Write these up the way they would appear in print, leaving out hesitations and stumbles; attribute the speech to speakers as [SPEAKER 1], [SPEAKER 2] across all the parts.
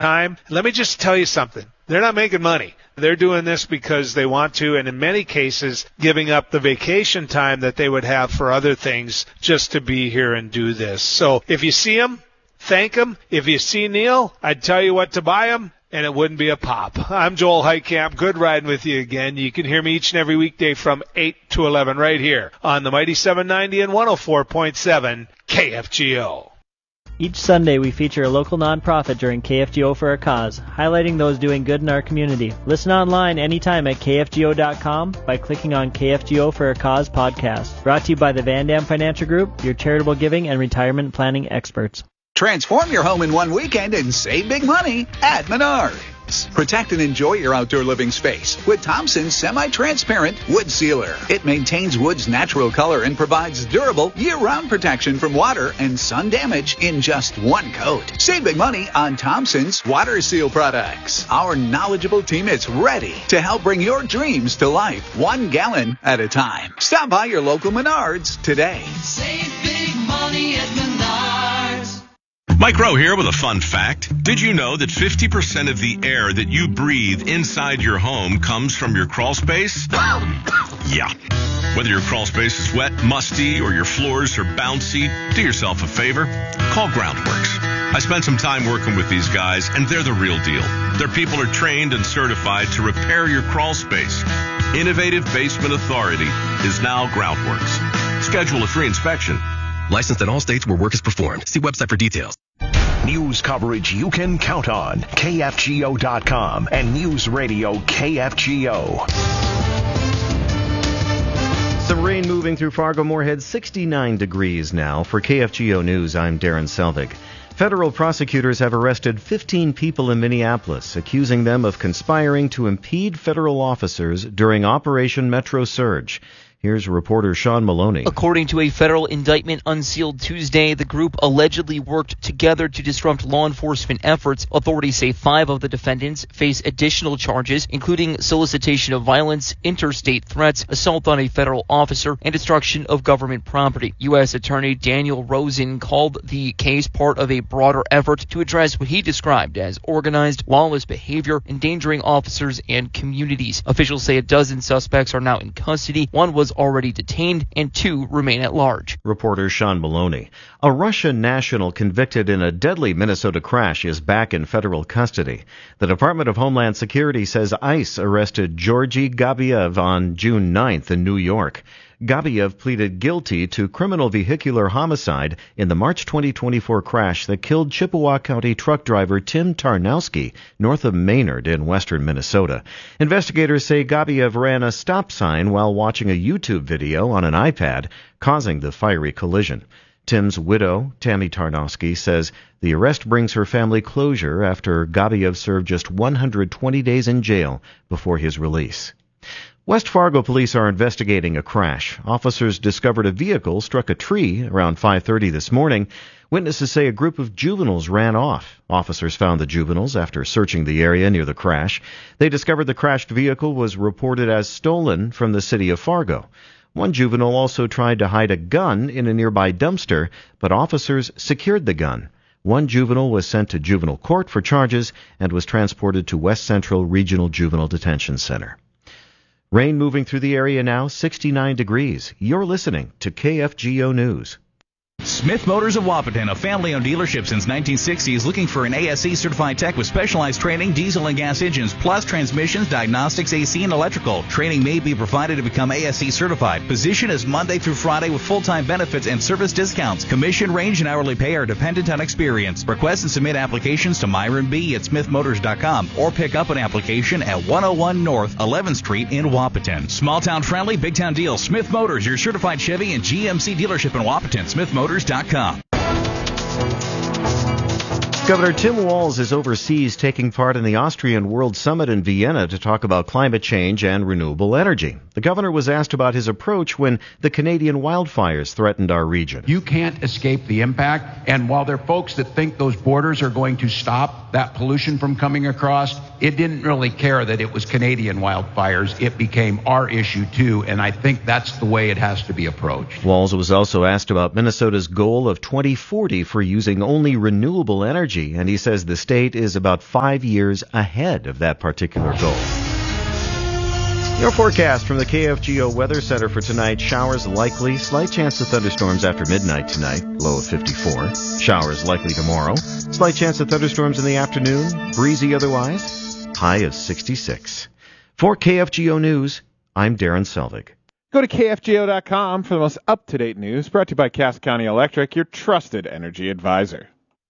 [SPEAKER 1] time. Let me just tell you something. They're not making money. They're doing this because they want to, and in many cases, giving up the vacation time that they would have for other things just to be here and do this. So if you see them, thank them. If you see Neil, I'd tell you what to buy them, and it wouldn't be a pop. I'm Joel Heitkamp. Good riding with you again. You can hear me each and every weekday from 8 to 11 right here on the Mighty 790 and 104.7 KFGO.
[SPEAKER 2] Each Sunday, we feature a local nonprofit during KFGO for a Cause, highlighting those doing good in our community. Listen online anytime at KFGO.com by clicking on KFGO for a Cause podcast. Brought to you by the Van Dam Financial Group, your charitable giving and retirement planning experts.
[SPEAKER 3] Transform your home in one weekend and save big money at Menards. Protect and enjoy your outdoor living space with Thompson's semi-transparent wood sealer. It maintains wood's natural color and provides durable year-round protection from water and sun damage in just one coat. Save big money on Thompson's water seal products. Our knowledgeable team is ready to help bring your dreams to life 1 gallon at a time. Stop by your local Menards today.
[SPEAKER 4] Save big money at Menards.
[SPEAKER 5] Mike Rowe here with a fun fact. Did you know that 50% of the air that you breathe inside your home comes from your crawl space? Yeah. Whether your crawl space is wet, musty, or your floors are bouncy, do yourself a favor. Call Groundworks. I spent some time working with these guys, and they're the real deal. Their people are trained and certified to repair your crawl space. Innovative Basement Authority is now Groundworks. Schedule a free inspection.
[SPEAKER 6] Licensed in all states where work is performed. See website for details.
[SPEAKER 7] News coverage you can count on. KFGO.com and News Radio KFGO.
[SPEAKER 8] Some rain moving through Fargo-Moorhead, 69 degrees now. For KFGO News, I'm Darren Selvig. Federal prosecutors have arrested 15 people in Minneapolis, accusing them of conspiring to impede federal officers during Operation Metro Surge. Here's reporter Sean Maloney.
[SPEAKER 9] According to a federal indictment unsealed Tuesday, the group allegedly worked together to disrupt law enforcement efforts. Authorities say 5 of the defendants face additional charges, including solicitation of violence, interstate threats, assault on a federal officer, and destruction of government property. U.S. Attorney Daniel Rosen called the case part of a broader effort to address what he described as organized, lawless behavior, endangering officers and communities. Officials say a dozen suspects are now in custody. One was already detained, and 2 remain at large.
[SPEAKER 8] Reporter Sean Maloney. A Russian national convicted in a deadly Minnesota crash is back in federal custody. The Department of Homeland Security says ICE arrested Georgy Gabiev on June 9th in New York. Gabiev pleaded guilty to criminal vehicular homicide in the March 2024 crash that killed Chippewa County truck driver Tim Tarnowski north of Maynard in western Minnesota. Investigators say Gabiev ran a stop sign while watching a YouTube video on an iPad, causing the fiery collision. Tim's widow, Tammy Tarnowski, says the arrest brings her family closure after Gabiev served just 120 days in jail before his release. West Fargo police are investigating a crash. Officers discovered a vehicle struck a tree around 5:30 this morning. Witnesses say a group of juveniles ran off. Officers found the juveniles after searching the area near the crash. They discovered the crashed vehicle was reported as stolen from the city of Fargo. One juvenile also tried to hide a gun in a nearby dumpster, but officers secured the gun. One juvenile was sent to juvenile court for charges and was transported to West Central Regional Juvenile Detention Center. Rain moving through the area now, 69 degrees. You're listening to KFGO News.
[SPEAKER 10] Smith Motors of Wahpeton, a family-owned dealership since 1960, is looking for an ASE certified tech with specialized training, diesel and gas engines, plus transmissions, diagnostics, AC, and electrical. Training may be provided to become ASE certified. Position is Monday through Friday with full-time benefits and service discounts. Commission range and hourly pay are dependent on experience. Request and submit applications to Myron B. at smithmotors.com or pick up an application at 101 North 11th Street in Wahpeton. Small-town friendly, big-town deals. Smith Motors, your certified Chevy and GMC dealership in Wahpeton. smithmotors.com.
[SPEAKER 8] Governor Tim Walz is overseas taking part in the Austrian World Summit in Vienna to talk about climate change and renewable energy. The governor was asked about his approach when the Canadian wildfires threatened our region.
[SPEAKER 11] You can't escape the impact, and while there are folks that think those borders are going to stop that pollution from coming across, it didn't really care that it was Canadian wildfires. It became our issue, too, and I think that's the way it has to be approached.
[SPEAKER 8] Walz was also asked about Minnesota's goal of 2040 for using only renewable energy, and he says the state is about 5 years ahead of that particular goal. Your forecast from the KFGO Weather Center for tonight: showers likely, slight chance of thunderstorms after midnight tonight, low of 54. Showers likely tomorrow, slight chance of thunderstorms in the afternoon, breezy otherwise, high of 66. For KFGO News, I'm Darren Selvig.
[SPEAKER 12] Go to KFGO.com for the most up-to-date news, brought to you by Cass County Electric, your trusted energy advisor.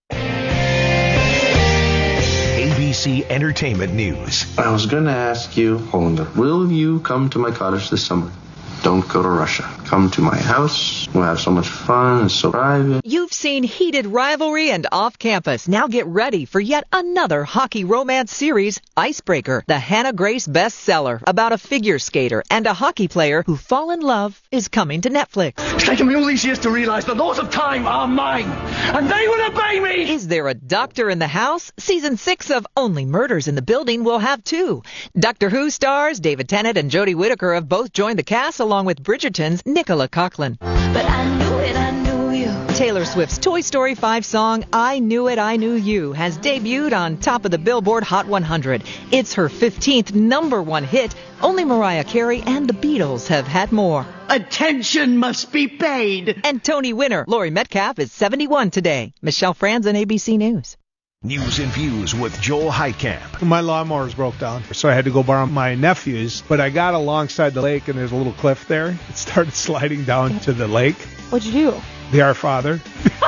[SPEAKER 7] ABC Entertainment News.
[SPEAKER 13] I was going to ask you, Hollander, will you come to my cottage this summer? Don't go to Russia. Come to my house. We'll have so much fun. It's so private.
[SPEAKER 14] You've seen heated rivalry and off-campus. Now get ready for yet another hockey romance series, Icebreaker, the Hannah Grace bestseller about a figure skater and a hockey player who fall in love, is coming to Netflix.
[SPEAKER 15] It's taken me all these years to realize the laws of time are mine, and they will obey me.
[SPEAKER 14] Is there a doctor in the house? Season 6 of Only Murders in the Building will have 2. Doctor Who stars David Tennant and Jodie Whittaker have both joined the cast, along with Bridgerton's Nicola Coughlan.
[SPEAKER 16] But I knew it, I knew you.
[SPEAKER 14] Taylor Swift's Toy Story 5 song, I Knew It, I Knew You, has debuted on top of the Billboard Hot 100. It's her 15th number 1 hit. Only Mariah Carey and the Beatles have had more.
[SPEAKER 15] Attention must be paid.
[SPEAKER 14] And Tony winner Laurie Metcalf is 71 today. Michelle Franzen, ABC News.
[SPEAKER 7] News and Views with Joel Heitkamp.
[SPEAKER 1] My lawnmowers broke down, so I had to go borrow my nephew's, but I got alongside the lake, and there's a little cliff there. It started sliding down to the lake.
[SPEAKER 17] What'd you do?
[SPEAKER 1] The Our Father.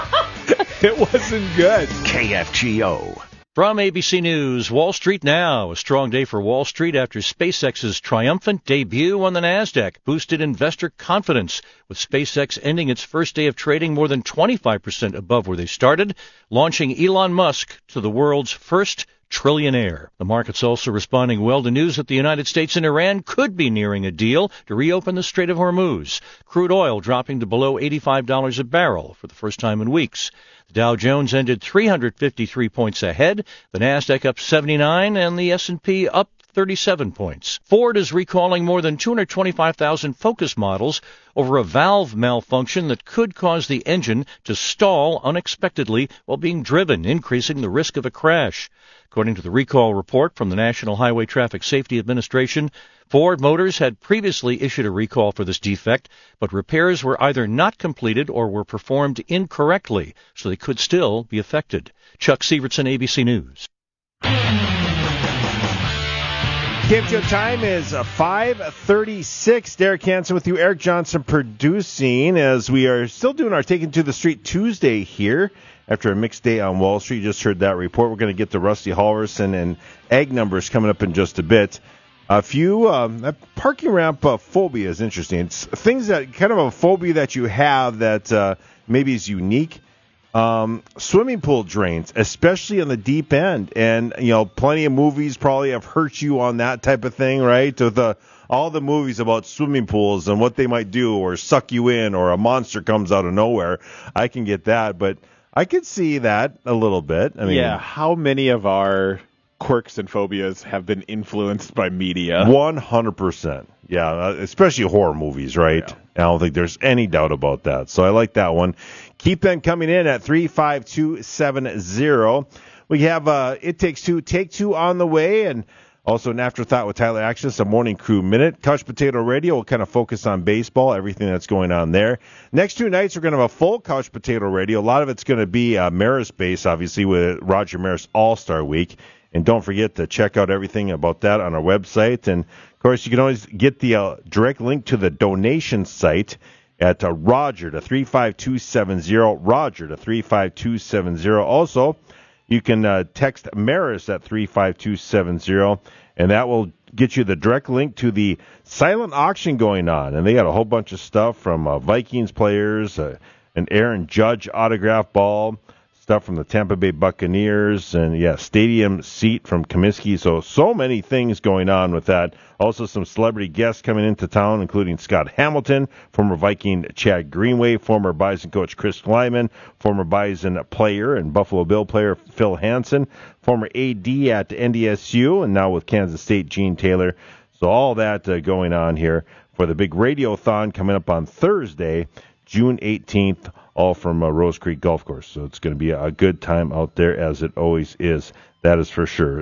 [SPEAKER 1] It wasn't good.
[SPEAKER 7] KFGO.
[SPEAKER 18] From ABC News, Wall Street now. A strong day for Wall Street after SpaceX's triumphant debut on the NASDAQ boosted investor confidence, with SpaceX ending its first day of trading more than 25% above where they started, launching Elon Musk to the world's first trillionaire. The market's also responding well to news that the United States and Iran could be nearing a deal to reopen the Strait of Hormuz. Crude oil dropping to below $85 a barrel for the first time in weeks. The Dow Jones ended 353 points ahead, the NASDAQ up 79, and the S&P up 37 points. Ford is recalling more than 225,000 Focus models over a valve malfunction that could cause the engine to stall unexpectedly while being driven, increasing the risk of a crash. According to the recall report from the National Highway Traffic Safety Administration, Ford Motors had previously issued a recall for this defect, but repairs were either not completed or were performed incorrectly, so they could still be affected. Chuck Sievertson, ABC News.
[SPEAKER 19] KFGO time is 5:36. Derek Hansen with you, Eric Johnson producing, as we are still doing our Taking to the Street Tuesday here after a mixed day on Wall Street. You just heard that report. We're going to get to Rusty Halverson and ag numbers coming up in just a bit. A few parking ramp phobia is interesting. It's things that kind of a phobia that you have that maybe is unique. Swimming pool drains, especially on the deep end, and plenty of movies probably have hurt you on that type of thing, right? With all the movies about swimming pools and what they might do, or suck you in, or a monster comes out of nowhere. I can get that, but I could see that a little bit. I mean,
[SPEAKER 12] yeah, how many of our quirks and phobias have been influenced by media?
[SPEAKER 19] 100%. Yeah, especially horror movies, right? Yeah. I don't think there's any doubt about that. So I like that one. Keep them coming in at 35270. We have It Takes Two, Take Two on the way, and also an afterthought with Tyler Axis, a Morning Crew Minute. Couch Potato Radio will kind of focus on baseball, everything that's going on there. Next 2 nights, we're going to have a full Couch Potato Radio. A lot of it's going to be Maris-based, obviously, with Roger Maris All-Star Week. And don't forget to check out everything about that on our website. And, of course, you can always get the direct link to the donation site at Roger to 35270, Roger to 35270. Also, you can text Maris at 35270, and that will get you the direct link to the silent auction going on. And they got a whole bunch of stuff from Vikings players, an Aaron Judge autograph ball, stuff from the Tampa Bay Buccaneers, and stadium seat from Comiskey. So many things going on with that. Also some celebrity guests coming into town, including Scott Hamilton, former Viking Chad Greenway, former Bison coach Chris Lyman, former Bison player and Buffalo Bill player Phil Hansen, former AD at NDSU, and now with Kansas State, Gene Taylor. So all that going on here for the big Radiothon coming up on Thursday, June 18th, all from Rose Creek Golf Course. So it's going to be a good time out there, as it always is. That is for sure.